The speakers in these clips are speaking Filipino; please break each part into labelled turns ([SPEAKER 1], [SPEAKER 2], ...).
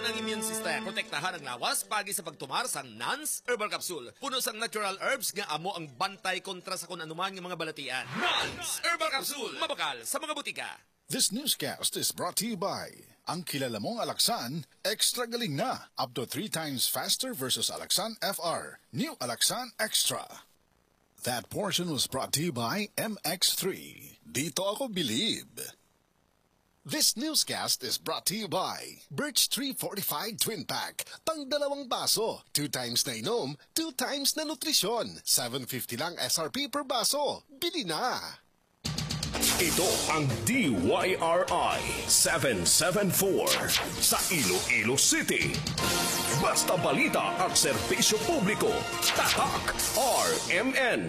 [SPEAKER 1] ang immune system. Protektahan ang lawas pagi sa pagtumar sang NANS Herbal Capsule. Puno sang natural herbs nga amo ang bantay kontra sa kung anuman nga mga balatian. NANS Herbal Capsule. Mabakal sa mga butika.
[SPEAKER 2] This newscast is brought to you by ang kilala mong Alaxan, extra galing na. Up to 3 times faster versus Alaxan FR. New Alaxan Extra. That portion was brought to you by MX3. Dito ako believe. This newscast is brought to you by Birch Tree Fortified Twin Pack. Pang 2 baso. 2 times na inom, 2 times na nutrisyon. 750 lang SRP per baso. Bili na!
[SPEAKER 3] Ito ang DYRI 774 sa Iloilo City. Basta balita at serbisyo publiko. Tatak RMN.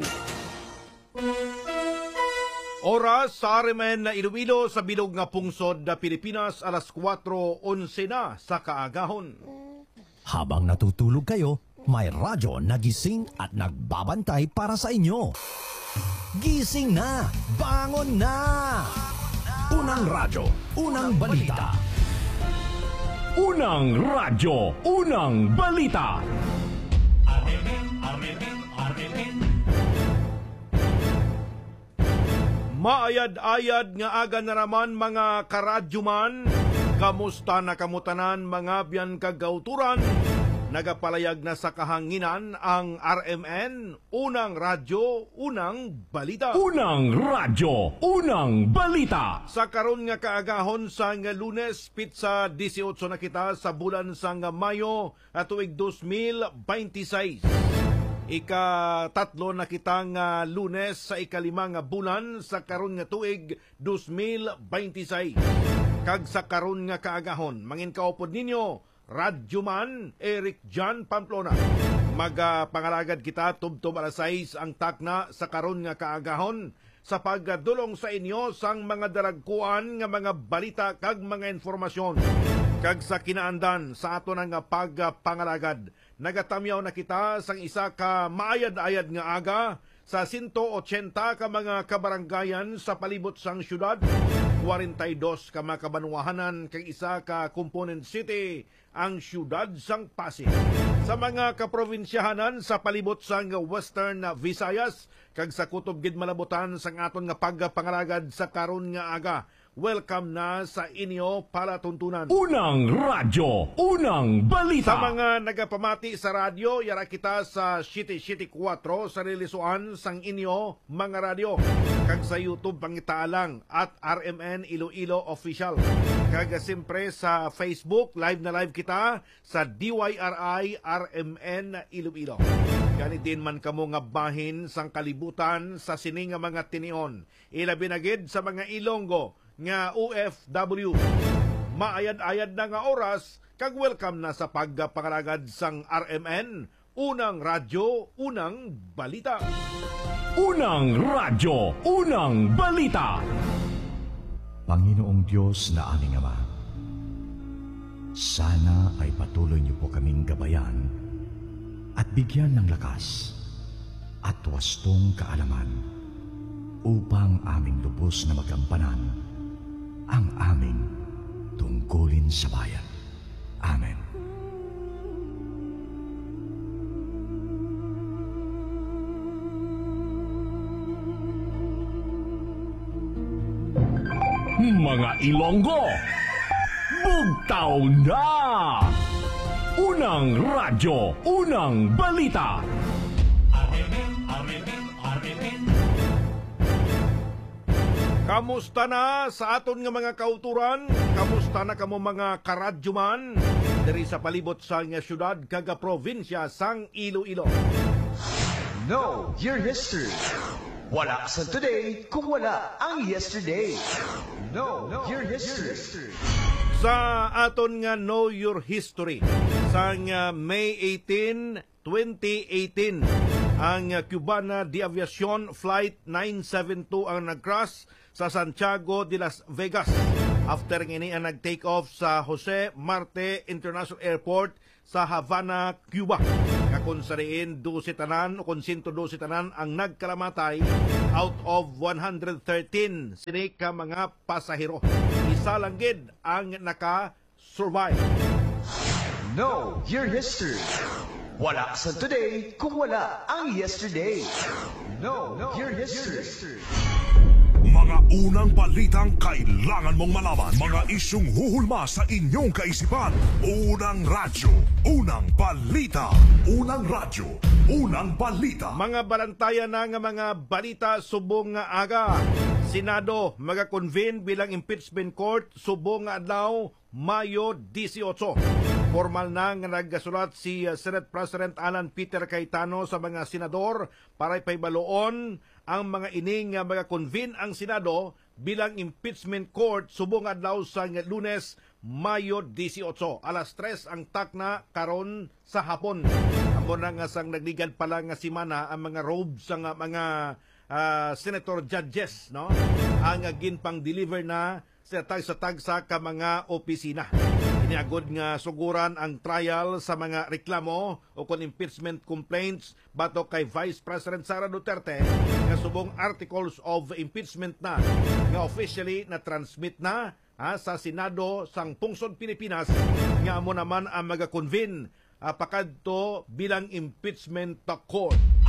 [SPEAKER 4] Oras sa RMN na Iloilo sa bilog nga pungsod na Pilipinas, alas 4:11 na sa kaagahon.
[SPEAKER 5] Habang natutulog kayo, may radyo nagising at nagbabantay para sa inyo. Gising na! Bangon na! Unang radyo, unang balita.
[SPEAKER 3] Unang radyo, unang balita.
[SPEAKER 4] Maayad-ayad nga aga na raman mga karadyuman, kamusta na kamutanan mga biyan kagauturan, nagapalayag na sa kahanginan ang RMN, unang radyo, unang balita.
[SPEAKER 3] Unang radyo, unang balita.
[SPEAKER 4] Sa karon nga kaagahon sa nga Lunes, pitsa 18 na kita sa bulan sa nga Mayo at tuig 2026. Ika-3 na kitang Lunes sa ika-5 nga bulan sa karon nga tuig 2026. Kag sa karon nga kaagahon, mangin kaupod ninyo, Radyoman Eric John Pamplona. Pangalagad kita tubtob alas 6 ang takna sa karon nga kaagahon sa pagdulong sa inyo sang mga daragkuan nga mga balita kag mga informasyon. Kag sa kinaandan sa ato nga pagpangalagad, nagatamyaw na kita sang isa ka maayad-ayad nga aga sa 180 ka mga kabaranggayan sa palibot sang syudad, 42 ka mga kabanwahanan kag isa ka component city ang syudad sang Pasig. Sa mga kaprobinsyahanan sa palibot sang Western Visayas kag sa kutob gid malabutan sang aton nga pagpangalagad sa karon nga aga. Welcome na sa inyo palatuntunan.
[SPEAKER 3] Unang radyo, unang balita.
[SPEAKER 4] Sa mga nagapamati sa radyo, yara kita sa City 4 sa relisuan sang inyo mga radyo. Kag sa YouTube pangitaalang at RMN Iloilo Official. Kag siyempre sa Facebook, live na live kita sa DYRI RMN Iloilo. Ganit din man kamo nga bahin sang kalibutan sa sining nga mga tinion. Ilabi na gid sa mga Ilonggo nga OFW. Maayad-ayad na nga oras, kag welcome na sa pagpangalagad sang RMN, unang radyo, unang balita.
[SPEAKER 3] Unang radyo, unang balita.
[SPEAKER 5] Panginoong Diyos na aming Ama, sana ay patuloy niyo po kaming gabayan at bigyan ng lakas at wastong kaalaman upang aming lubos na magampanan ang aming tungkulin sa bayan. Amen.
[SPEAKER 3] Mga Ilonggo, bugtaw na! Unang radyo, unang balita.
[SPEAKER 4] Kamusta na sa aton nga mga kauturan? Kamusta na kamo mga karadyuman? Diri sa palibot sa nga syudad kaga probinsya sang Iloilo.
[SPEAKER 6] Know your history. Wala sa today kung wala ang yesterday. Know your history.
[SPEAKER 4] Sa aton nga Know Your History, sang May 18, 2018, ang Cubana de Aviación Flight 972 ang nag-crash sa Santiago de Las Vegas. After ngini ang nag-take off sa Jose Marte International Airport sa Havana, Cuba. Kakun sa riin, 12 tanan o kung 112 tanan ang nagkalamatay out of 113 sini ka mga pasahero. Isa lang gid ang naka-survive.
[SPEAKER 6] Know your history. Wala sa today kung wala ang yesterday. Know your history.
[SPEAKER 7] Mga unang balitang kailangan mong malaman. Mga isyung huhulma sa inyong kaisipan. Unang radyo, unang balita. Unang radyo, unang balita.
[SPEAKER 4] Mga balantayan na nga mga balita subong nga aga. Senado magakonvene bilang impeachment court subong nga adlaw Mayo 18. Formal na nga nagsulat si Senate President Alan Peter Cayetano sa mga senador para ipaybaloon ang mga ining nga magakonvene ang Senado bilang impeachment court subong adlaw sa Lunes Mayo 18. Alas 3 ang takna karon sa hapon. Amo na nga sang nagligad pala nga simana ang mga robes sa mga senator judges, no? Ang ginpang deliver na sa tag-sa ka mga opisina. Iniagod nga suguran ang trial sa mga reklamo o kon impeachment complaints batok kay Vice President Sara Duterte nga subong articles of impeachment na nga officially na transmit na sa Senado sang Pungsod Pilipinas nga amo naman ang magakonvene pakadto bilang impeachment court.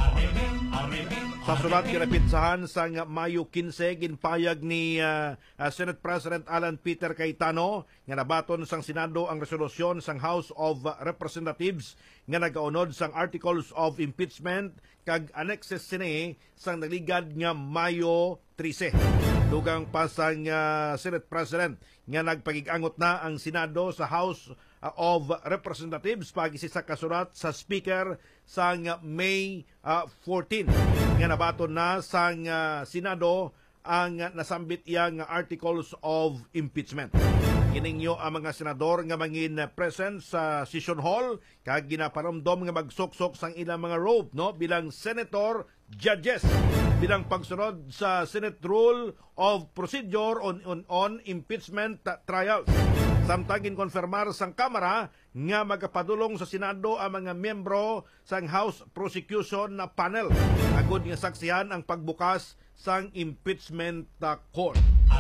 [SPEAKER 4] Sa sulat kinapitsahan sa Mayo 15 ginpayag ni Senate President Alan Peter Cayetano nga nabaton sang Senado ang resolusyon sang House of Representatives nga nagaunod sang articles of impeachment kag annexes sini sang nagligad nga Mayo 13. Dugang pa sang Senate President nga nagpagig-angot na ang Senado sa House of Representatives pagisi sa kasulat sa Speaker sang May 14 nga nabaton na sang Senado ang nasambit iyang articles of impeachment. Kiningyo ang mga senador nga mangin present sa session hall kag ginaparamdom nga magsuksok sang ilang mga robe, no, bilang senator judges bilang pagsunod sa Senate Rule of Procedure on Impeachment Trials. Samtang ginkonfirmar sang Kamara nga magapadulong sa Senado ang mga miyembro sang House Prosecution na panel agud nga saksihan ang pagbukas sang impeachment court.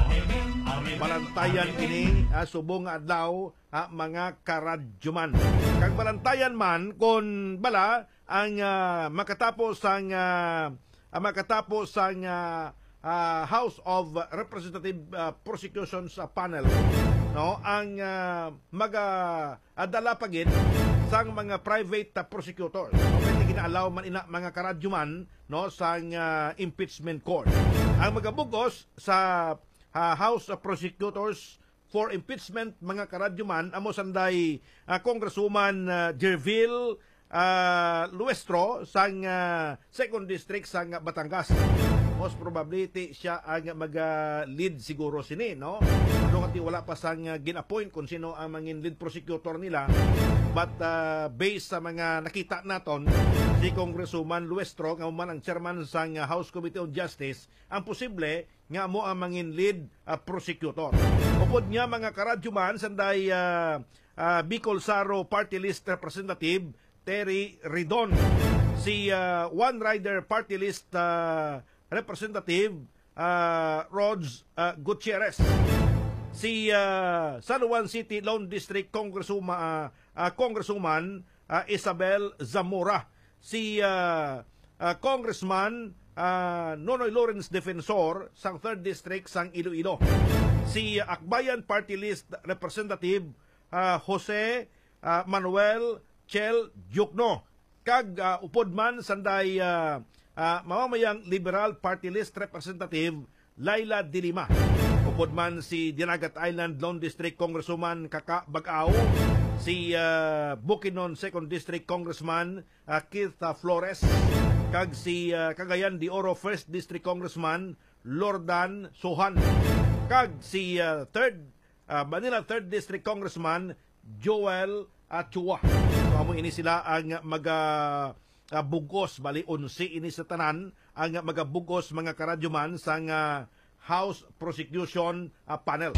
[SPEAKER 4] Balantayan ini subong adlaw mga karadyuman. Kag balantayan man kon bala ang makatapos ang House of Representative Prosecutions panel, no, ang magadala pagid sang mga private prosecutors. So, pwede ginaalaw man ina mga karadyuman, no, sang impeachment court. Ang magabugos sa House of Prosecutors for Impeachment mga karadyuman amo sanday Congresswoman Jervil Luestro sang 2nd District sang Batangas. Most probability siya ang mag-lead siguro sini, no? Pero kasi wala pa sang gin-appoint kung sino ang mangin lead prosecutor nila. But based sa mga nakita naton, si Congresswoman Luestro nga man ang chairman sang House Committee on Justice, ang posible nga mo ang mangin lead prosecutor. Upod niya mga karadyuman sanday Bicol Saro Party List Representative Terry Ridon, si One Rider Party List Representative Rods Gutierrez, si San Juan City Lone District Congresswoman Isabel Zamora, si Congressman Nonoy Lawrence Defensor sang 3rd District sang Iloilo, si Akbayan Party List Representative Jose Manuel Chel Jukno, kag upod man sanday mamamayang Liberal Party List Representative Laila Dilima. Upod man si Dinagat Island Lone District Congresswoman Kaka Bagao, si Bukidnon 2nd District Congressman Keith Flores, kag si Cagayan de Oro 1st District Congressman Lordan Sohan, kag si Manila 3rd District Congressman Joel Chua. So amo ini sila ang magabugos bali 11 ini sa tanan ang magabugos mga karadyuman sang House Prosecution panel.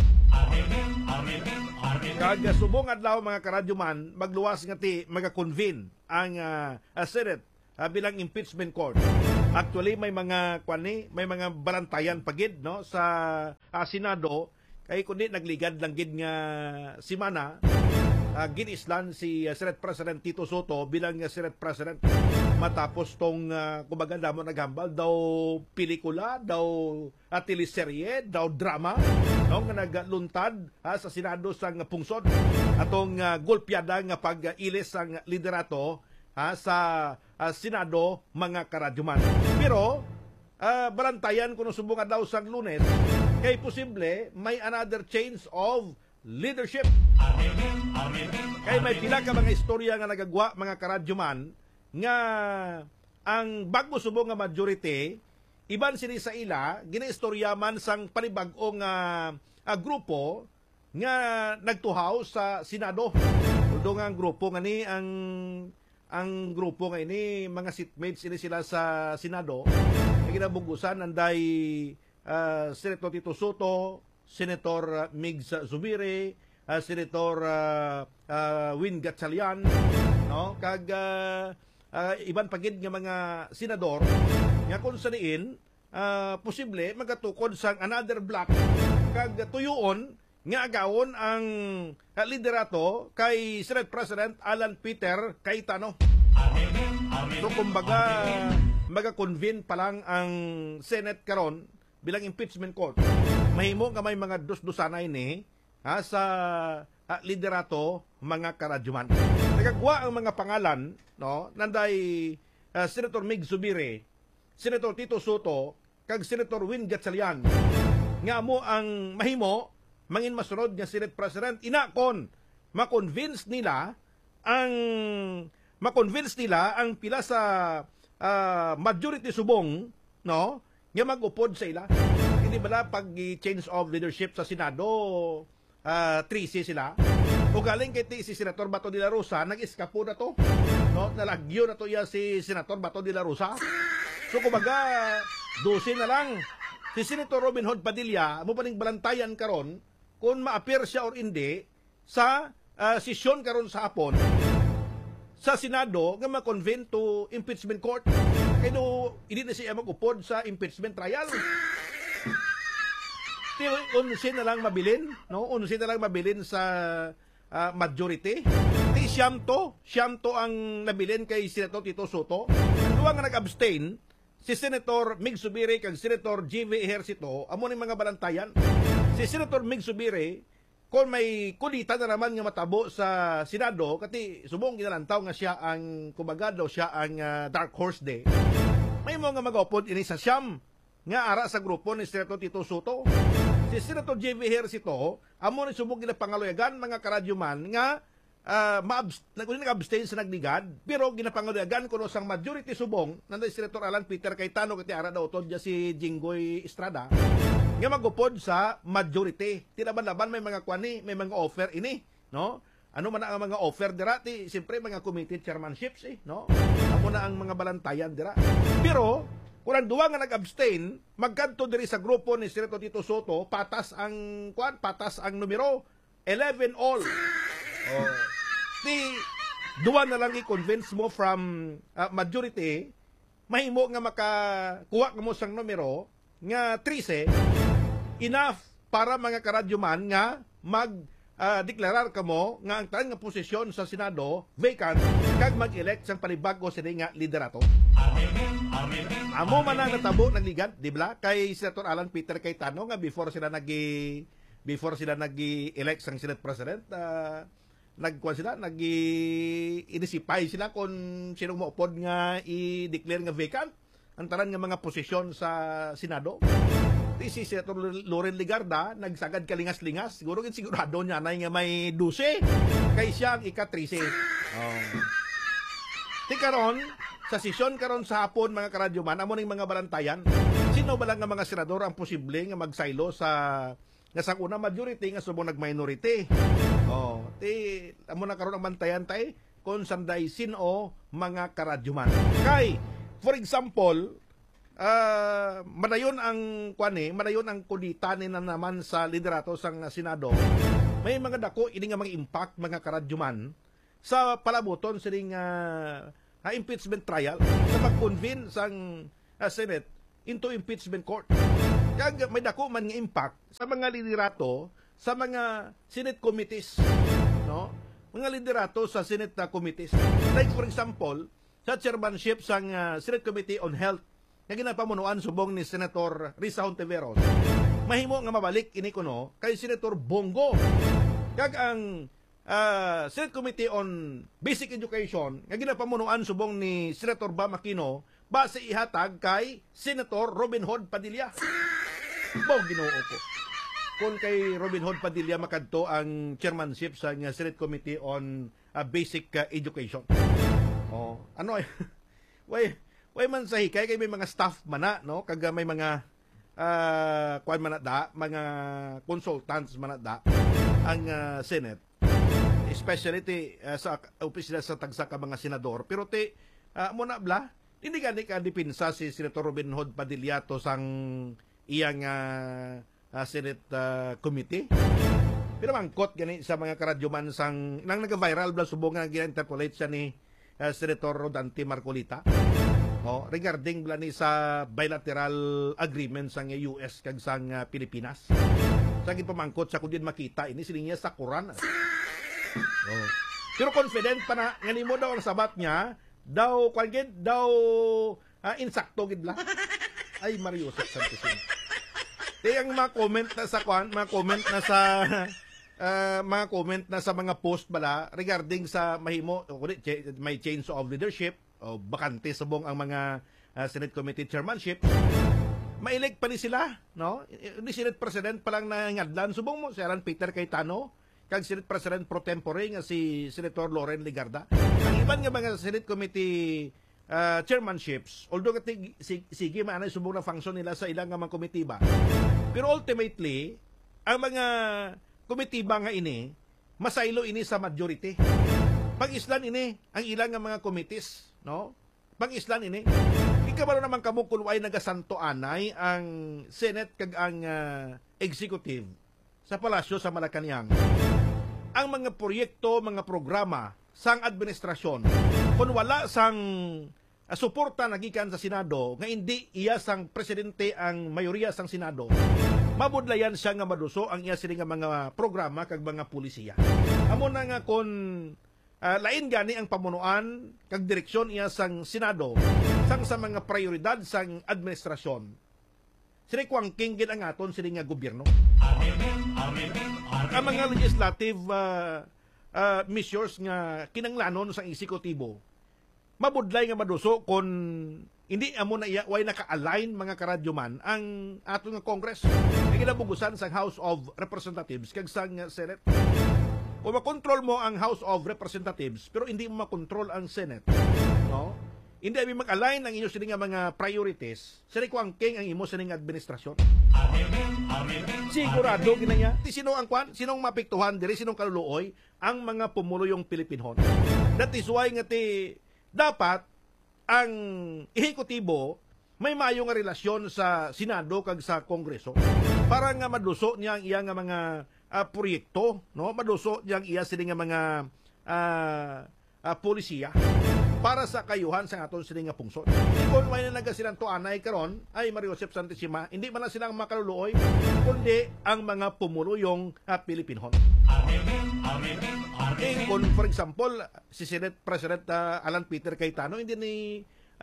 [SPEAKER 4] Kag subong adlaw mga karadyuman magluwas nga ti magakonvene ang Senate bilang impeachment court. Actually may mga may mga balantayan pagid, no, sa Senado kay kundi nagligad lang gid nga simana ginislan si Senate President Tito Soto bilang Senate President matapos tong kumbaga damo naghambal daw pelikula, daw teleserye, daw drama no nga nagluntad sa Senado sang pungsod atong golpyada nga pag-ilis sang liderato sa Senado mga karadyuman. Pero balantayan kuno subungan daw sang Lunes kay posible may another change of leadership. Kay may pila ka mga istorya nga nagagwa mga karadyuman nga ang bago subong nga majority iban sini sa ila ginaistoryaman sang panibag-ong grupo nga nagtuhaw sa Senado. Udo nga ang grupo nga ni ang grupo nga ini mga seatmates ini sila sa Senado. Ang ginabugusan anday Senator Tito Soto, Senator Migs Zubiri, Senator Win Gatchalian, no? Kag iban pagid nga mga senador nga kung saniin posible magatukod sang another block kag tuyoon nga agawon ang liderato kay Senate President Alan Peter Cayetano. So kumbaga maga-convene pa lang ang Senate karon bilang impeachment court. Mahimo nga may mga dus-dusanay ni sa liderato mga karadyuman. Nagagwa ang mga pangalan, no? Nanday Senator Mig Zubiri, Senator Tito Soto, kag Senator Win Gatchalian. Nga mo ang mahimo mangin masunod nga Senate President inakon ma-convince nila ang pila sa majority subong, no? Nga mag-upod sa ila. Hindi ba pag change of leadership sa Senado 3C sila? O galing kay si Senator Bato de la Rosa, nag-eskapo na to. No? Nalagyo na to iya si Senator Bato de la Rosa. So kumbaga, 12 na lang. Si Senator Robin Hood Padilla, mo pa ning balantayan karon kung ma-appear siya or hindi sa sesyon karon sa hapon sa Senado nga ma-convene to impeachment court. Kaya hindi na siya mag-upod sa impeachment trial. Unsin na lang mabilin, no? Unsin na lang mabilin sa majority. Di siyam to ang nabilin kay Senator Tito Soto. Ang duwa nga nag-abstain, si Senator Mig Zubiri kag Senator G.V. Ejercito, amo ni mga balantayan. Si Senator Mig Zubiri, kung may kulita na naman nga matabo sa Senado, kati subong ginalantaw nga siya ang, kumbaga daw siya ang dark horse day. May mga mag-upod ini sa siyam nga ara sa grupo ni Senator Tito Soto. Si Senator J.V. Ejercito, amo ni subong ginapangaloyagan mga karadyuman nga nag-abstain sa nagligad, pero ginapangaloyagan kuno sang majority subong nanday Senator Alan Peter Cayetano kati ara daw utod dia si Jinggoy Estrada nga magupod sa majority. Tinaban-laban may mga kwani, may mga offer ini, no? Ano man ang mga offer dira ti siyempre mga committee chairmanships no? Amo na ang mga balantayan dira. Pero kung duwa nga nag-abstain, magkanto diri sa grupo ni Senator Tito Soto, patas ang numero 11 all. Oh. Di duwa na lang i-convince mo from majority, mahimo nga makakuha ka mo sang numero nga 13 enough para mga karadyuman nga deklarar kamo nga ang tanang nga posisyon sa Senado vacant kag mag-elect sang panibago sa nga liderato. Amo man na natabo nagligad, di ba? Kay Senator Alan Peter Cayetano nga before sila nag-elect sang Senate President, inisipay sila kung sinong maupod nga i-declare nga vacant ang tanan nga mga posisyon sa Senado. Si Senator Loren Ligarda nagsagad kalingas-lingas, siguro sigurado niya na nga may 12 kay siya ang ika-13. Karon sa sesyon karon sa hapon mga karadyuman, amo ning mga balantayan, sino ba lang nga mga senador ang posible nga magsaylo sa nga sang una majority nga subong nag-minority. Amo na karon ang bantayan tay kung sanday sino mga karadyuman. Kay for example, madayon ang kulitan na naman sa liderato sang Senado. May mga dako ini nga mga impact mga karadyuman sa palabuton sining impeachment trial sa pag-convene sang Senate into impeachment court. Kaya may dako man nga impact sa mga liderato sa mga Senate committees, no? mga liderato sa Senate committees. Like for example, sa chairmanship sa Senate Committee on Health nga ginapamunuan subong ni Senator Risa Hontiveros. Mahimo nga mabalik ini kuno kay Senator Bongo. Kag ang Senate Committee on Basic Education nga ginapamunuan subong ni Senator Bam Aquino base ihatag kay Senator Robin Hood Padilla. Bao Ginoo ko. Kung kay Robin Hood Padilla makadto ang chairmanship sa Senate Committee on Basic Education. Oh, ano way man sa hikay kay may mga staff mana no kag may mga kuan manada, mga consultants manada ang Senate. Especially sa opisina sa tagsa ka mga senador. Pero muna bla, hindi ka dipinsa si Senator Robin Hood Padilla to sang iyang Senate Committee. Pero mangkot gani sa mga karadyoman sang nang nag-viral bla subong nga gina-interpolate siya ni Senator Rodante Marcolita. Regarding bla ni sa bilateral agreement sang US kag sang Pilipinas. Sa pamangkot sa kung makita ini silinya sa Quran. Pero confident pa na ngani mo daw ang sabat niya daw insakto gid la. Ay Mario Santos. Ang mga comment na sa mga comment na sa mga post bala regarding sa mahimo may change of leadership o bakante subong ang mga Senate Committee chairmanship. Mailig pa ni sila, no? Ni Senate President pa lang nangadlan subong mo si Alan Peter Cayetano kag Senate President pro tempore nga si Senator Loren Legarda. Ang iban nga mga Senate Committee chairmanships, although sige maanay subong na function nila sa ilang mga komitiba. Pero ultimately, ang mga komitiba nga ini, masaylo ini sa majority. Pag-islan ini, ang ilang nga mga committees, no? Pag-islan ini, ikabalo naman kamo kung ay nagasanto anay ang Senate kag ang executive sa palasyo sa Malacañang. Ang mga proyekto, mga programa sang administrasyon, kung wala sang suporta nagikan sa Senado, nga hindi iya sang presidente ang mayoriya sang Senado, mabudlayan siya nga maduso ang iya sila nga mga programa kag mga pulisiya. Amo na nga kung lain gani ang pamunuan kag direksyon iya sang Senado sang sa mga prioridad sang administrasyon. Sila kuwangking gid ang aton sila nga gobyerno. Ang mga legislative measures nga kinanglanon sa eksekutibo, mabudlay nga maduso kung hindi amo na iya way naka-align mga karadyoman ang ato nga Congress. Ang kinabugusan sa House of Representatives kag sa Senate. Kung makontrol mo ang House of Representatives pero hindi mo makontrol ang Senate, no? Hindi abi mag-align ang inyo sining mga priorities, sila kuwangking ang imo sining administrasyon. Sigurado ginaya, sino ang sinong mapiktuhan diri, sinong kaluluoy ang mga pumuluyong Pilipinhon. That is why nga dapat ang ehekutibo may maayo nga relasyon sa Senado kag sa Kongreso para nga maduso niya ang iya nga mga proyekto, no? Maduso niya ang iya sining nga mga polisiya para sa kayuhan sa aton sining nga pungsod. Kung may na nagasilang tuanay karon ay Mario Joseph Santissima, hindi man na silang makaluluoy kundi ang mga pumuluyong Pilipinhon. Kung for example si Senate President Alan Peter Cayetano hindi ni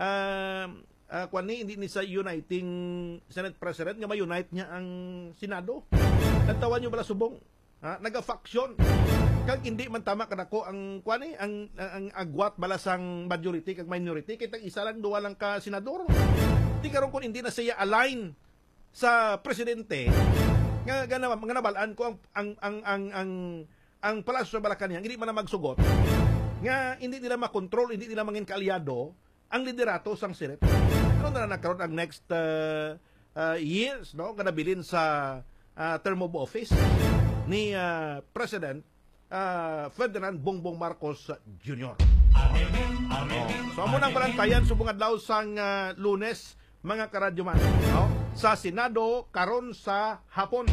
[SPEAKER 4] hindi ni sa uniting Senate President nga ma-unite niya ang Senado. Natawan niyo bala subong naga-faction kag hindi man tama kanako ang ang agwat balasang majority kag minority kay tag isa lang duwa lang ka senador. Di karon kun hindi na siya align sa presidente nga nabalaan ko ang palasyo sa Malacañang hindi man na magsugot nga hindi nila makontrol, hindi nila mangin kaalyado ang liderato sang Senate. Ano na nagkaroon ang next years, no? Kanabilin sa term of office ni President Ferdinand Bongbong Marcos Jr. So amo nang balantayan subong adlaw sang Lunes mga karadyoman, no? Sa Senado karon sa hapon.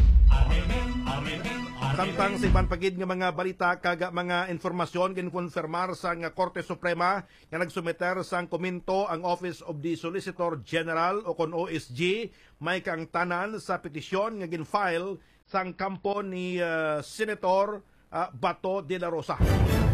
[SPEAKER 4] Samtang sa ibang pagid nga mga balita kaga mga informasyon ginkonfirmar sa nga Korte Suprema nga nagsumeter sang komento ang Office of the Solicitor General o kon OSG may kang tanan sa petisyon nga ginfile sang kampo ni Senator Bato de la Rosa.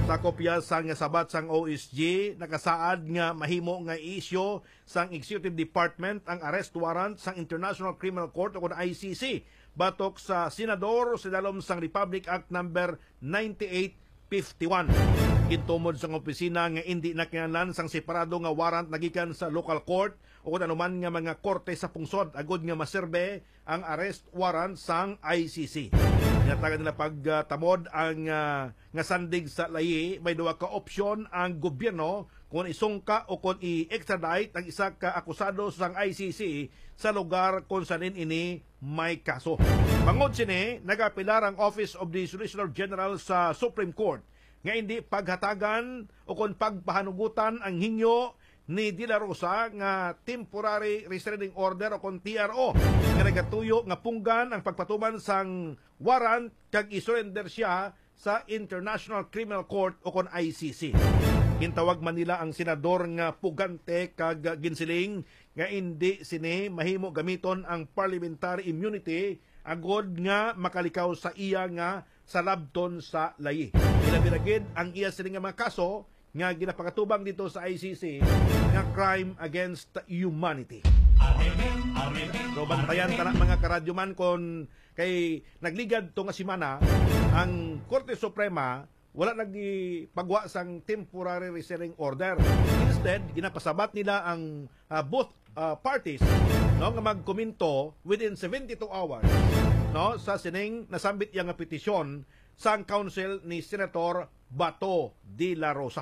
[SPEAKER 4] Sa kopya sang sabat sang OSG nakasaad nga mahimo nga isyo sang Executive Department ang arrest warrant sang International Criminal Court o ICC batok sa senador sa dalom sang Republic Act number 9851. Gintumod sang opisina nga hindi nakinahanglan sang separado nga warrant nagikan sa local court o kung anuman nga mga korte sa pungsod agod nga maserbe ang arrest warrant sang ICC. Tinatagan nila pagtamod ang nga sandig sa layi, may duwa ka opsyon ang gobyerno kung isungka o kung i-extradite ang isa ka akusado sang ICC sa lugar kung sanin ini may kaso. Bangod sini, nagapilar ang Office of the Solicitor General sa Supreme Court nga hindi paghatagan o kung pagpahanugutan ang hinyo ni De La Rosa nga Temporary Restraining Order o kung TRO nga nagatuyo nga punggan ang pagpatuman sang warrant kag isurrender siya sa International Criminal Court o kung ICC. Gintawag man nila ang senador nga pugante kag ginsiling nga hindi sini mahimo gamiton ang parliamentary immunity agod nga makalikaw sa iya nga sa labton sa layi. Ilabiragid ang iya sini nga mga kaso nga ginapakatubang dito sa ICC nga crime against humanity. So bantayan ta na mga karadyoman kung kay nagligad to nga simana ang Korte Suprema wala nagpagwa sang temporary restraining order. Instead, ginapasabat nila ang both parties no nga magkomento within 72 hours no sa sining nasambit yang petisyon sang counsel ni Senator Bato de la Rosa.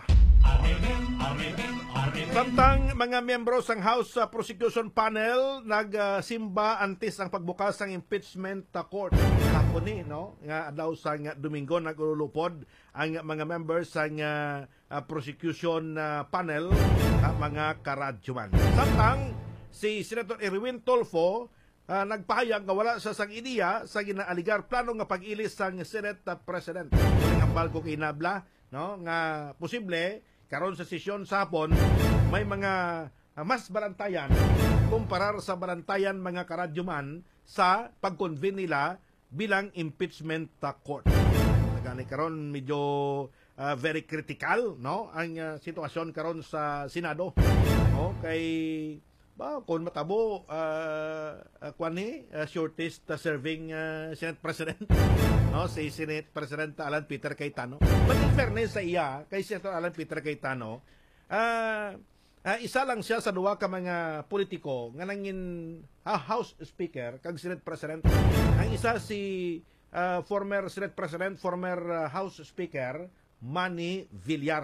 [SPEAKER 4] Samtang mga miyembro sang House Prosecution Panel nagsimba antes ang pagbukas ng impeachment court. Hapon ni no nga adlaw sang Domingo nagulupod ang mga members sang prosecution panel mga karadyoman. Samtang si Senator Erwin Tolfo nagpahayag nga wala sa sang ideya sa ginaaligar plano nga pag-ilis sang Senate President. Ang hambal ko kinabla no nga posible karon sa sesyon sa hapon may mga mas balantayan kumparar sa balantayan mga karadyoman sa pag-convene nila bilang impeachment court. Nagani karon medyo very critical no ang sitwasyon karon sa Senado. No kay ba kung matabo shortest serving Senate President no si Senate President Alan Peter Cayetano. But in fairness sa iya kay Senator Alan Peter Cayetano isa lang siya sa duwa ka mga politiko nga nangin House Speaker kag Senate President. Ang isa si former Senate President, former House Speaker Manny Villar.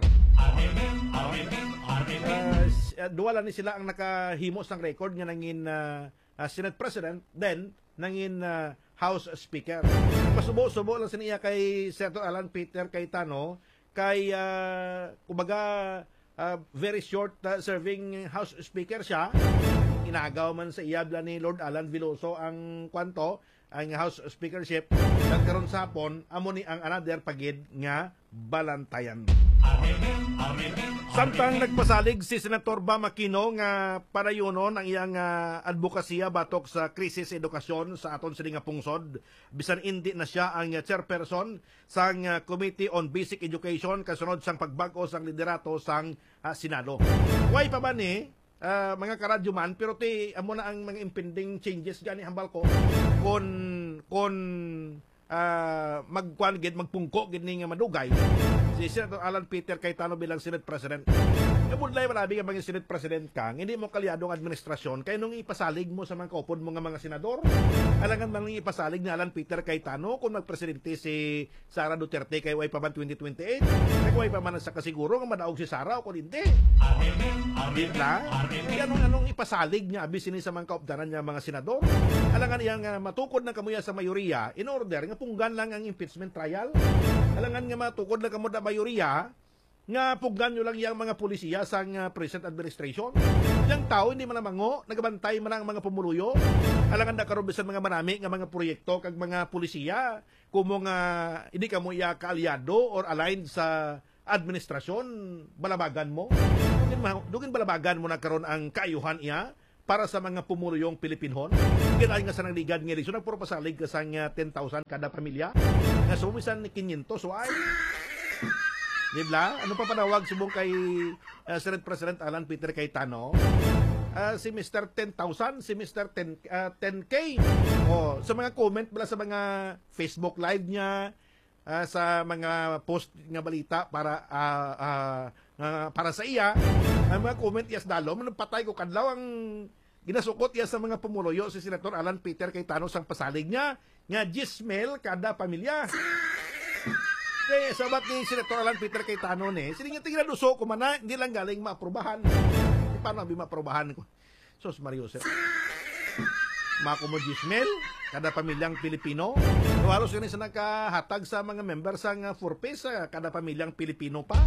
[SPEAKER 4] Duwala ni sila ang nakahimos ng record nga nangin Senate President, then nangin House Speaker. Masubo-subo lang siniya kay Senator Alan Peter Cayetano kay kumbaga very short serving House Speaker siya. Inagaw man sa iyabla ni Lord Alan Veloso ang kwanto ang House Speakership nagkaroon sa hapon amo ni ang another pagid nga balantayan. Samtang nagpasalig si Senator Bam Aquino nga parayonon ang iyang advokasya batok sa krisis edukasyon sa aton sining pungsod bisan hindi na siya ang chairperson sang Committee on Basic Education kasunod sang pagbag-o sang liderato sang Senado. Way pa ba ni mga karadyoman pero ti amo na ang mga impending changes gani hambal ko kon magkuan gid magpungko gid ni nga madugay si Senator Alan Peter Cayetano bilang Senate President. Budlay malabi nga mga Senate President kang hindi mo kalyadong administrasyon kay nung ipasalig mo sa mga kaupod mo nga mga senador alangan man nang ipasalig ni Alan Peter Cayetano kung magpresidente si Sara Duterte kay way pa man 2028 kay way pa man sa kasiguro nga madaog si Sara o kung hindi anong ipasalig niya abi sini sa mga kaupdanan niya mga senador alangan iyang matukod na kamuya sa mayoriya in order nga punggan lang ang impeachment trial alangan nga matukod na kamo da mayoriya nga pugdan nyo lang yung mga polisiya sa present administration. Yung tao hindi man namango, nagabantay man ang mga pumuluyo. Alangan na karon bisan mga marami nga mga proyekto kag mga polisiya kumo nga hindi ka mo iya kaalyado or aligned sa administrasyon, balabagan mo. Dugin balabagan mo na karon ang kaayuhan iya para sa mga pumuluyong Pilipinhon. Ginaay nga sa nangligad nga eleksyon, nagpurpasalig ka sa 10,000 kada pamilya. Nga sumisan ni 500, so ay Di ba? Ano pa panawag subong kay Senate President Alan Peter Cayetano? Si Mr. 10,000, si Mr. 10K. Oh, sa mga comment bala sa mga Facebook live niya, sa mga post nga balita para sa iya, ang mga comment yes dalo, manapatay ko kadlaw ang ginasukot iya sa mga pumuloyo si Senator Alan Peter Cayetano sang pasalig niya nga gismel kada pamilya. Kaya sabat ni Senator Alan Peter Cayetano ni, sininga tignaduso ko man na, hindi lang galing maaprobahan. Paano abi maaprobahan ko? Sos Mario Jose. Mako mo gismel kada pamilyang Pilipino. Halos yun sa nakahatag sa mga member sang Forpe sa kada pamilyang Pilipino pa.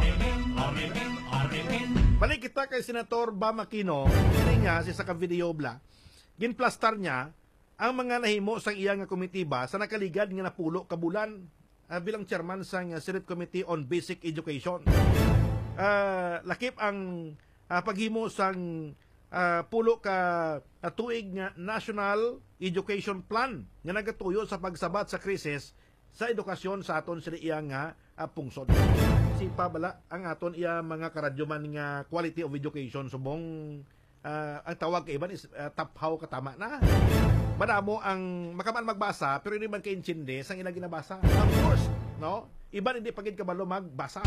[SPEAKER 4] Balik kita kay Senator Bam Aquino, hindi nga si sa ka-video bla, ginplastar niya ang mga nahimo sang iyang komitiba sa nakaligad nga napulo ka bulan bilang chairman sang Senate Committee on Basic Education. Lakip ang paghimo sang pulo ka tuig nga National Education Plan nga nagatuyo sa pagsabat sa krisis sa edukasyon sa aton sila iya nga pungsod. Si pabala ang aton iya mga karadyoman nga quality of education subong ang tawag kay iban is taphaw katama na. Madamo ang makaman magbasa pero hindi man kay intindi sang ila ginabasa. Of course, no? Iban hindi pagid kabalo magbasa.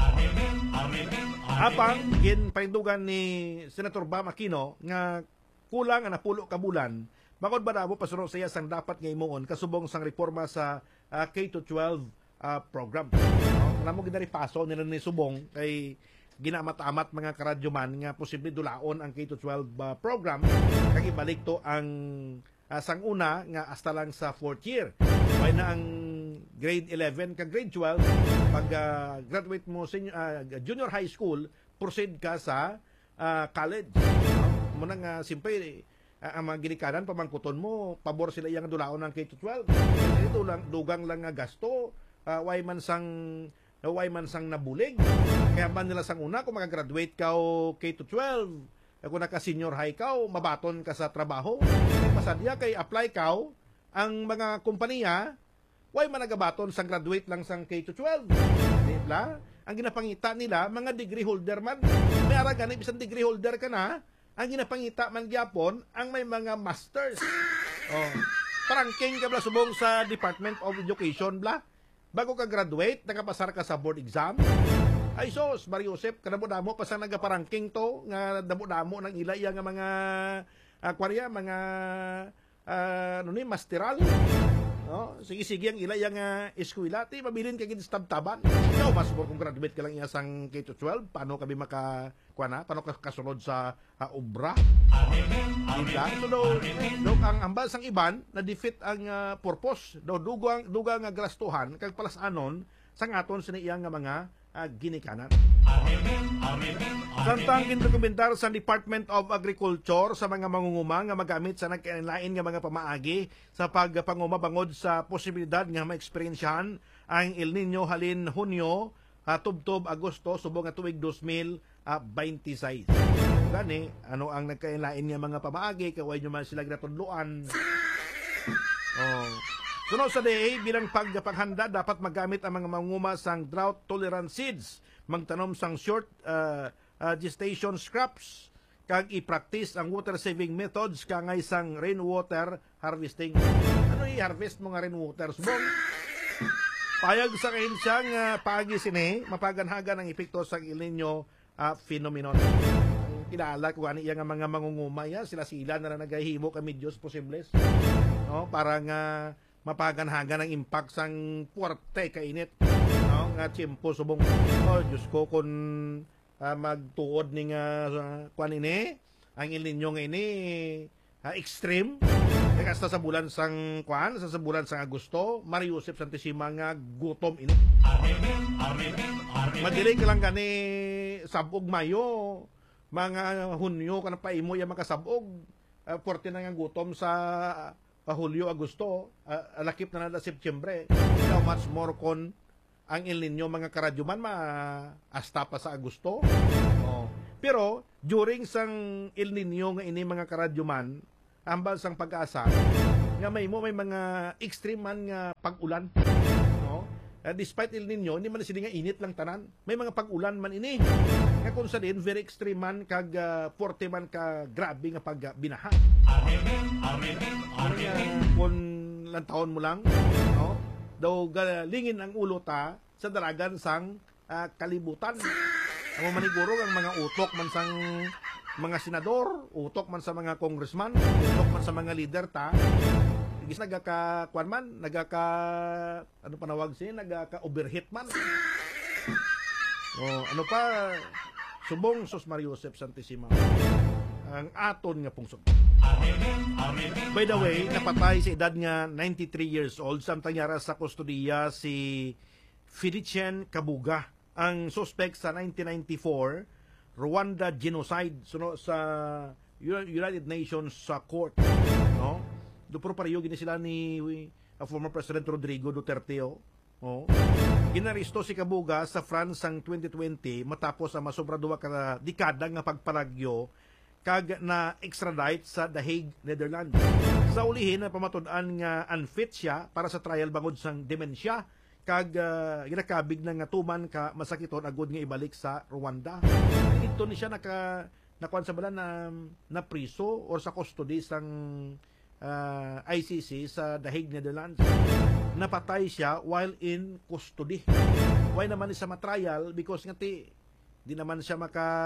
[SPEAKER 4] Apang ginpaindugan ni Senator Bam Aquino nga kulang ang napulo ka bulan, bakod ba damo pasunod sa iya sang dapat nga imuon kasubong sang reforma sa K-12 program. Namo gidari paso nila ni subong kay ginamat-amat mga karadyoman nga posible dulaon ang K-12 program kag ibalik to ang sang una nga hasta lang sa 4th year. May na ang grade 11 kag grade 12 pag graduate mo sa junior high school, proceed ka sa college. Muna nga simpre ang mga ginikanan pamangkuton mo, pabor sila iyang dulaon ng K-12. Ito lang dugang lang nga gasto, way man sang nabulig. Kaya man nila sang una kung makagraduate ka o K-12, kung naka-senior high ka, mabaton ka sa trabaho. Kaya masadya kay apply ka, ang mga kumpanya, way man nagabaton sang graduate lang sang K-12. Diba? Ang ginapangita nila, mga degree holder man. May araganip, isang degree holder ka na, ang ginapangita man gyapon, ang may mga masters. Oh. Parangking ka bla subong sa Department of Education bla. Bago ka graduate, nakapasar ka sa board exam. Ay sos, Mario Josep, kadamo-damo pa sa nagaparangking to, nga damo-damo ng ila iya nga mga mga masteral. No? Sige-sige ang ila yang eskwela, ti mabilin ka ginstab-taban. Ikaw, mas more kung graduate ka lang iya sang K-12, paano kami paano ka kasunod sa obra? Diba? So, ang ambal sang iban, na-defeat ang purpose. Dugang nga grastuhan, kag palas anon, sang aton siniyang nga mga ginikanan. Samtang gindokumentar sa Department of Agriculture sa mga mangunguma nga magamit sa nagkailain nga mga pamaagi sa pagpanguma bangod sa posibilidad nga maeksperiensyahan ang El Nino halin Hunyo, tubtob Agosto subong nga tuig 2026. Gani, ano ang nagkailain nga mga pamaagi kaway nyo man sila ginatudluan. Sunod sa day, bilang pagpaghanda, dapat magamit ang mga manguma sang drought-tolerant seeds, magtanom sang short gestation crops, kag i-practice ang water-saving methods kangay sang rainwater harvesting. Ano i-harvest mo nga rainwater? Subong, payag sa kahinsang paagi sini, mapaganhagan ang epekto sa El Nino phenomenon. Ang kilala ko ani nga mga mangunguma ya, sila na nagahimo kami Diyos posibles. No, para nga mapaganhagan ang impact sang puwerte kainit. No, nga tiyempo subong Diyos ko kung magtuod ni nga kuan ini ang El Nino nga ini extreme kasta sa bulan sang kuan sa bulan sang Agosto Mario Josep Santissima nga gutom ini. Madili ka lang gani sabog Mayo, mga Hunyo kana paimo ya makasabog, porte na nga gutom sa Hulyo, Agosto, lakip na nada Setyembre. How much more kon ang El Nino mga karadyuman hasta pa sa Agosto. Pero during sang El Nino nga ini mga karadyuman, ambal sang pag-asa nga may mga extreme man nga pag-ulan. No? despite El Nino, hindi man sila nga init lang tanan. May mga pag-ulan man ini. Nga kung sa din, very extreme man, kag forte man ka grabe nga pag binaha. Kung lang taon mo lang, no? Daw galingin ang ulo ta sa dalagan sang kalibutan. Ang maniguro ang mga utok man sang mga senador, utok man sa mga congressman, utok man sa mga leader ta. Igis nagaka-kwan man, ano panawag siya, nagaka-overheat man. Ano pa, subong Sos Mario Joseph Santissima. Ang aton nga pungsod. By the way, napatay sa edad nga 93 years old samtang yara sa kustodiya si Felicien Kabuga, ang suspect sa 1994 Rwanda genocide sa United Nations sa court, no? Pero pareho gini sila ni former President Rodrigo Duterte. Ginaristo si Kabuga sa France ang 2020 matapos ang masobra duwa ka dekada nga pagparagyo kag na extradite sa The Hague, Netherlands. Sa ulihin na pamatud-an nga unfit siya para sa trial bangod sang demensya kag ginakabig na nga tuman ka masakiton agud nga ibalik sa Rwanda. Ito ni siya nakuan sa bala na priso or sa custody sang ICC sa The Hague, Netherlands. Napatay siya while in custody. Why naman siya matrial? Because nga di naman siya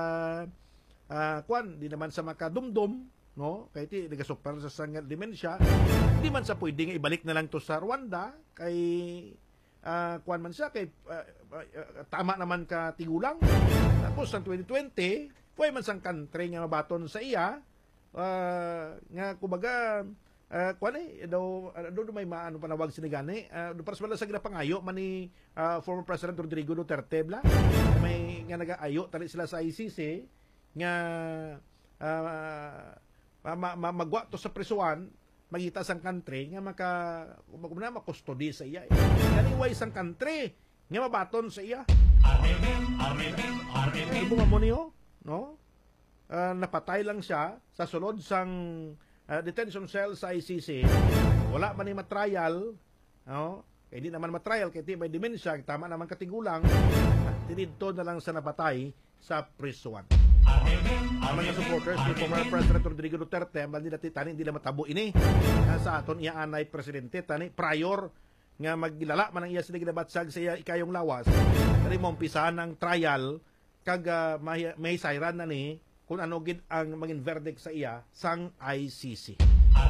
[SPEAKER 4] di naman siya makadumdum, no? Kaya nagasupar sa sangat demensya. Di man siya pwede nga ibalik na lang to sa Rwanda kay man siya kay tama naman ka tigulang. Tapos sa 2020, why man sang country nga mabaton sa iya nga kumbaga daw may maano panawag sinigani para sa sa ginapangayo man ni former President Rodrigo Duterte bla may nga nagaayo tali sila sa ICC nga magwa to sa prisuan magita sang country nga makustody sa iya. Kaniway sang country nga mabaton sa iya. Ibunga mo niyo, no? Napatay lang siya sa sulod sang detention cell sa ICC. Wala man ni matrial, no? Kaya di naman matrial kaya di may demensya, tama naman katigulang. Tinidto na lang sa napatay sa prisuan. Ang mga supporters ni former President Rodrigo Duterte bali dati tani hindi na matabo ini sa aton iya anay presidente tani prior nga magilala man ang iya sila ginabatsag sa iya ikayong lawas kani mo umpisahan ang trial kag may sayran na ni kung ano gid ang maging verdict sa iya sang ICC.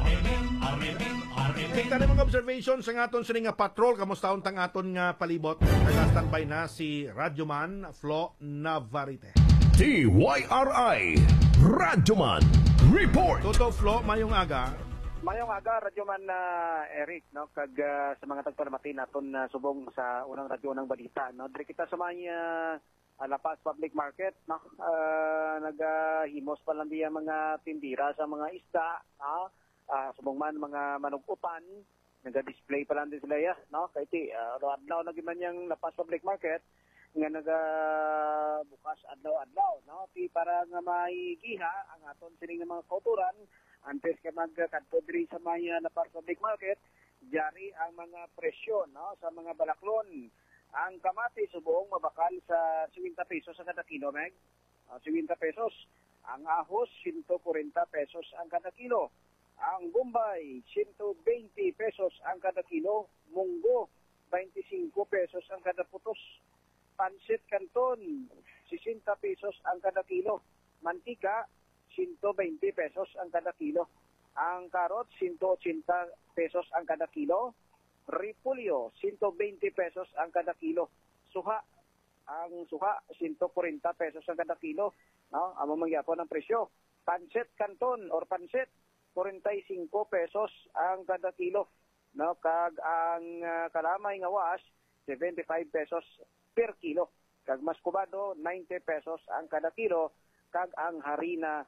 [SPEAKER 4] Tingnan mga observations sa aton sining nga patrol kamusta untang aton nga palibot nag-standby na si Radyoman Flo Navarrete.
[SPEAKER 3] TYRI Radyoman Report.
[SPEAKER 4] Toto Flo, mayong aga.
[SPEAKER 8] Mayong aga, Radyoman Eric, no? Kag sa mga tagparamati naton subong sa unang radyo ng balita, no? Diri kita sa mga Lapas Public Market, no? Naghimos pa lang diya mga tindira sa mga isda, no? Subong man mga manugutan, naga-display pa lang din sila ya, no? Kay ti adlaw na giman yang Lapas Public Market nga bukas adlaw-adlaw, no? Ti para nga maigiha ang aton sining mga kauturan antes ka magkadto diri sa mga Lapas Public Market, jari ang mga presyo, no? Sa mga balaklon. Ang kamatis subong mabakal sa 50 pesos ang kada kilo, meg. 50 pesos. Ang ahos 140 pesos ang kada kilo. Ang bombay 120 pesos ang kada kilo. Munggo 25 pesos ang kada putos. Pansit Canton, 60 pesos ang kada kilo. Mantika, 120 pesos ang kada kilo. Ang karot, 180 pesos ang kada kilo. Repolyo, 120 pesos ang kada kilo. Suha, ang suha, 140 pesos ang kada kilo. No? Amo mangyapon ang presyo. Pansit Canton or pansit, 45 pesos ang kada kilo. No? Kag ang kalamay nga was, 75 pesos per kilo. Kag mas kubado, 90 pesos ang kada kilo. Kag ang harina,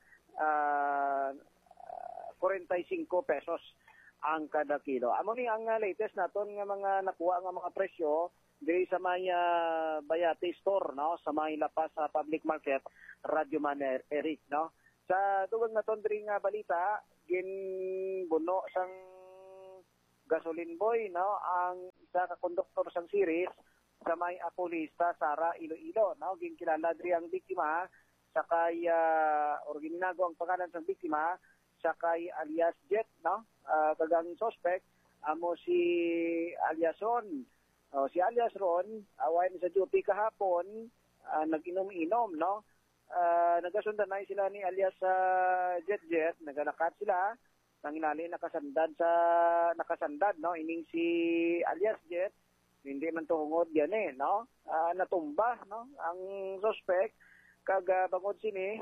[SPEAKER 8] 45 pesos ang kada kilo. Amo ni ang latest naton nga mga nakuha nga mga presyo diri sa mga Bayati store, no? Sa mga Lapas sa Public Market, Radyoman Eric, no? Sa dugang naton diri nga balita, ginbuno sang gasoline boy, no? Ang isa ka konduktor sang series sa may Apolista, Sara, Iloilo. No? Ginkilala diri ang biktima, sakay, or ginago ang pangalan ng biktima, sakay alias Jet, no? Kagang suspect, amo si alias Ron. Si alias Ron, awain sa duty kahapon, nag-inom-inom, no? Nagasundan na sila ni alias Jet, nagalakat sila, nanginali nakasandad, no? Ining si alias Jet, hindi man tuhungod yan no? Natumba, no? Ang suspect, kag bangod sini,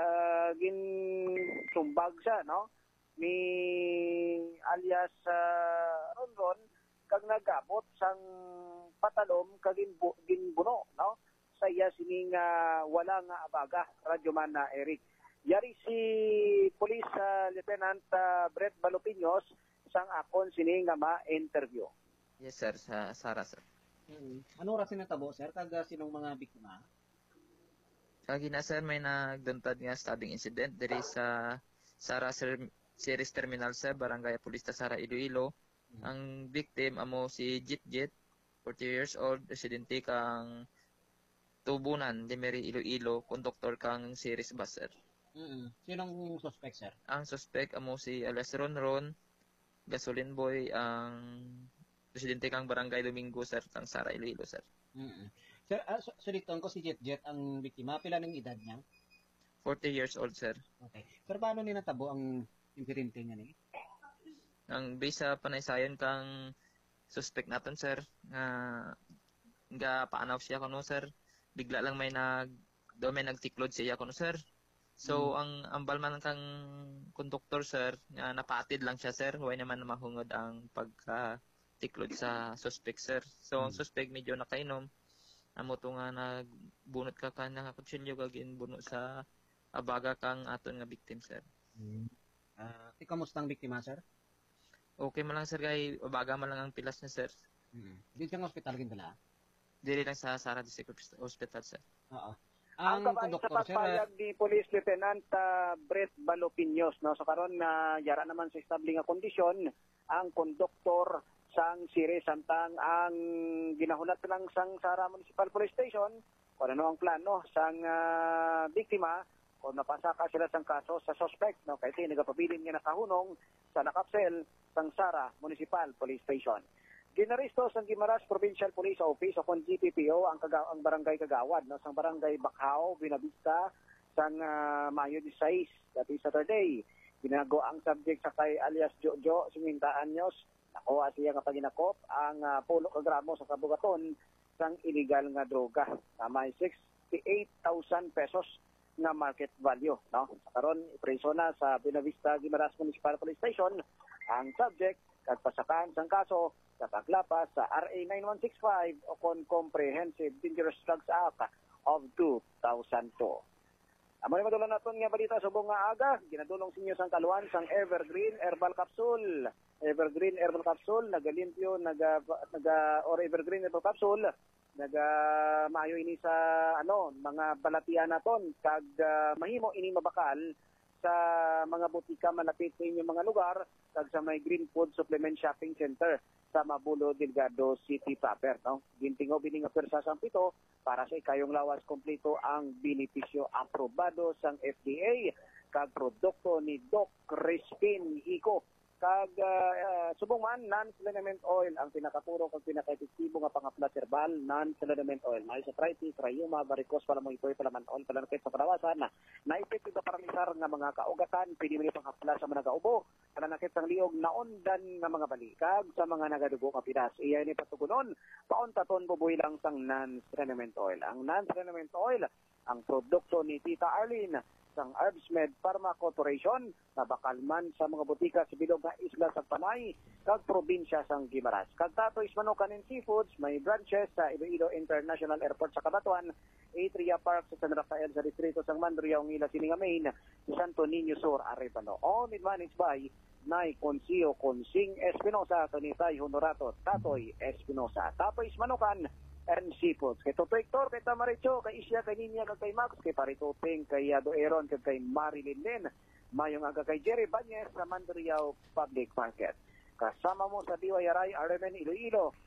[SPEAKER 8] gintumbag siya, no? Ni alias Ron, kag nagabot sang patalom, kag ginbuno, no? Sa iya sining wala nga abaga, Radyoman na Eric. Yari si Police Lieutenant Brett Balopinos sang akon sining nga ma-interview.
[SPEAKER 9] Yes, sir. Sa Sara, sir.
[SPEAKER 10] Ano oras natabo, sir? Kag sinong mga biktima?
[SPEAKER 9] Kagina, sir, may nagduntad nga stabbing incident diri sa Sara Series Terminal, sir, Barangay Apolista, Sara, Iloilo. Ang victim amo si Jit, 40 years old, residente kang Tubunan, Demery, Iloilo, konduktor kang series bus, sir.
[SPEAKER 10] Sinong suspect, sir?
[SPEAKER 9] Ang suspect amo si alias Ron, gasoline boy, ang residente kang Barangay Domingo, sir, kang Sara, Iloilo, sir.
[SPEAKER 10] Sir, suliton ko si Jet ang biktima. Pila ng edad niya?
[SPEAKER 9] 40 years old, sir.
[SPEAKER 10] Okay. Sir, paano ni natabo ang insidente niya ni?
[SPEAKER 9] Ang base sa panaysayon kang suspect naton, sir, nga paanaw siya kuno, sir. Bigla lang may nagtiklod siya kuno, sir. So ang balman kang konduktor, sir, napatid lang siya, sir. Huwag naman mahungod ang pagka-tiklod sa suspect, sir. So ang suspect medyo nakainom. Amo to nga nagbunot ka ng kutsilyo kagin buno sa abaga kang aton nga victim, sir.
[SPEAKER 10] Kamusta ang biktima, sir?
[SPEAKER 9] Okay man lang, sir, kay abaga man lang ang pilas niya, sir.
[SPEAKER 10] Dito sa hospital gindala?
[SPEAKER 9] Dili lang sa Sara District Hospital, sir.
[SPEAKER 10] Oo.
[SPEAKER 8] Ang kabayan sa pagpayag ni Police Lieutenant Brett Balopinos, no? So karon na yara naman sa establing nga kondisyon ang konduktor sang Siri samtang ang ginahulat lang sang Sara Municipal Police Station kung ano ang plano sang biktima kung napasaka sila sang kaso sa suspect, no? Kasi nagapabilin nga nakahunong sa nakapsel sang Sara Municipal Police Station. Ginaristo sa Guimaras Provincial Police Office o kung GPPO ang barangay Kagawad, no? Sang barangay Bakhao, Binavista, sang Mayo 16, that is Saturday. Ginago ang subject sa kay alias Jojo, 50 anyos. Nakuha siya nga paginakop ang 10 gramo sa kabugaton sang illegal nga droga. Na may 68,000 pesos nga market value, no? Karon ipreso na sa Binavista Guimaras Municipal Police Station ang subject kag pasakan sang kaso sa paglapas sa RA 9165 o kon Comprehensive Dangerous Drugs Act of 2002. Amo ni madulan naton nga balita subong nga aga, ginadulong sinyo sang kaluan sang Evergreen Herbal Capsule. Evergreen Herbal Capsule nagalimpyo or Evergreen Herbal Capsule maayo ini sa mga balatian naton kag mahimo ini mabakal sa mga butika malapit sa inyong mga lugar kag sa may Green Food Supplement Shopping Center sa Mabulo Delgado City proper, no? Gintingo bining persa sang pito para sa ikayong lawas kompleto ang benepisyo aprobado sang FDA kag produkto ni Doc Crispin Ico kag subong man non-selenament oil ang pinakapuro kag pinaka-epektibo nga pangaplat herbal non-selenament oil may sa arthritis, rheuma, varicose, palamoy-toy, palamanol, palanakit sa kalawasan na epektibo para lisar nga mga kaugatan pwede man pangaplat sa mga nagaubo, palanakit sang liog, naondan nga mga balikag sa mga nagadugo nga pinas. Iya ni patugunon pauntaton bubuy lang sang non-selenament oil. Ang non-selenament oil ang produkto ni Tita Arlene sang Herbsmed Pharma Corporation na bakal man sa mga butika sa bilog nga isla sa Panay kag probinsya sang Guimaras. Kag Tatoy's Manukan and Seafoods may branches sa Iloilo International Airport sa Cabanatuan, Atria Park sa San Rafael sa distrito sang Mandurriao ngila sininga Main, Santo Niño Sur, Arevalo. All managed by Nay Concio Consing Espinosa, Tonitay Honorato, Tatoy Espinosa. Tatoy's Manukan and Seafoods. Kay Toto Hector, kay Tamaricho, kay Isya, kay Ninya, kay Max, kay Paritoping, kay Ado Aaron, kay Marilyn Lin, mayong aga kay Jerry Banyes sa Mandurriao Public Market. Kasama mo sa DYRI, Armen Iloilo,